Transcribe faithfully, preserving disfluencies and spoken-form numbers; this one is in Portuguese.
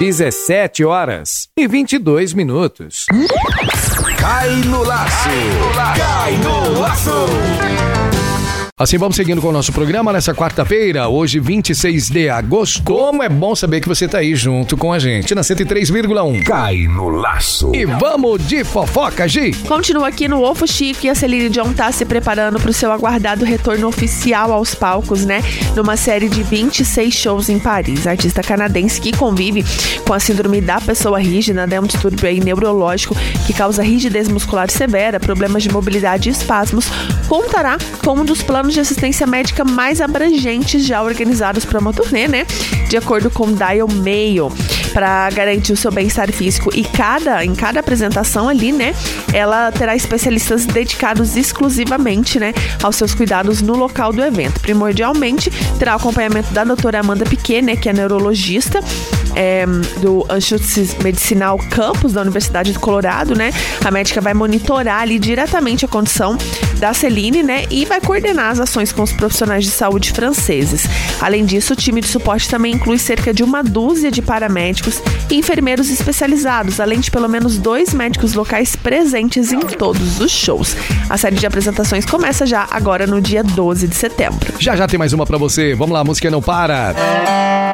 dezessete horas e vinte e dois minutos. Cai no laço! Cai no laço! Assim vamos seguindo com o nosso programa nessa quarta-feira, hoje vinte e seis de agosto. Como é bom saber que você tá aí junto com a gente na cento e três vírgula um. Cai no laço. E vamos de fofoca, Gi. Continua aqui no Ofo Chico e a Celine Dion tá se preparando pro seu aguardado retorno oficial aos palcos, né? Numa série de vinte e seis shows em Paris. A artista canadense que convive com a síndrome da pessoa rígida, né? Um distúrbio aí neurológico que causa rigidez muscular severa, problemas de mobilidade e espasmos, contará com um dos planos de assistência médica mais abrangentes já organizados para uma turnê, né? De acordo com Dial Mail, para garantir o seu bem-estar físico. E cada, em cada apresentação ali, né? Ela terá especialistas dedicados exclusivamente, né? Aos seus cuidados no local do evento. Primordialmente, terá o acompanhamento da doutora Amanda Piquet, né? Que é neurologista é, do Anschutz Medicinal Campus da Universidade do Colorado, né? A médica vai monitorar ali diretamente a condição da Celine, né? E vai coordenar as ações com os profissionais de saúde franceses. Além disso, o time de suporte também inclui cerca de uma dúzia de paramédicos e enfermeiros especializados, além de pelo menos dois médicos locais presentes em todos os shows. A série de apresentações começa já agora no dia doze de setembro. Já já tem mais uma pra você. Vamos lá, a música não para.